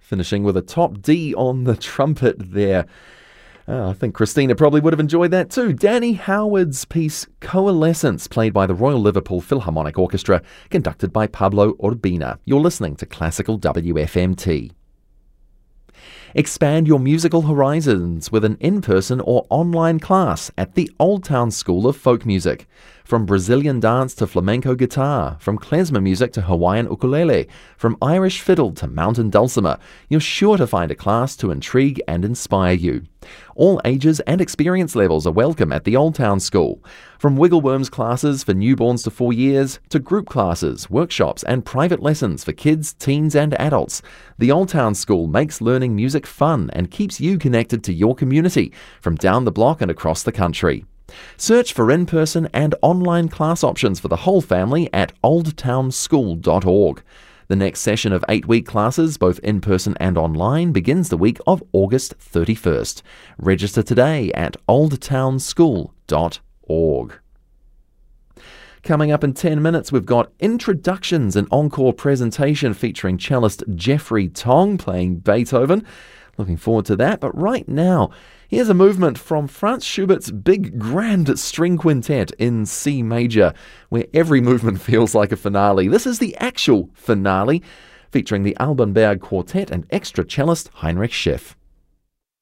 finishing with a top D on the trumpet there. I think Christina probably would have enjoyed that too. Danny Howard's piece Coalescence, played by the Royal Liverpool Philharmonic Orchestra, conducted by Pablo Urbina. You're listening to Classical WFMT. Expand your musical horizons with an in-person or online class at the Old Town School of Folk Music. From Brazilian dance to flamenco guitar, from klezmer music to Hawaiian ukulele, from Irish fiddle to mountain dulcimer, you're sure to find a class to intrigue and inspire you. All ages and experience levels are welcome at the Old Town School. From Wiggleworms classes for newborns to 4 years, to group classes, workshops and private lessons for kids, teens and adults, the Old Town School makes learning music fun and keeps you connected to your community from down the block and across the country. Search for in-person and online class options for the whole family at oldtownschool.org. The next session of 8-week classes, both in-person and online, begins the week of August 31st. Register today at oldtownschool.org. Coming up in 10 minutes, we've got Introductions, an encore presentation featuring cellist Jeffrey Tong playing Beethoven. Looking forward to that, but right now, here's a movement from Franz Schubert's big grand string quintet in C major, where every movement feels like a finale. This is the actual finale, featuring the Alban Berg Quartet and extra cellist Heinrich Schiff.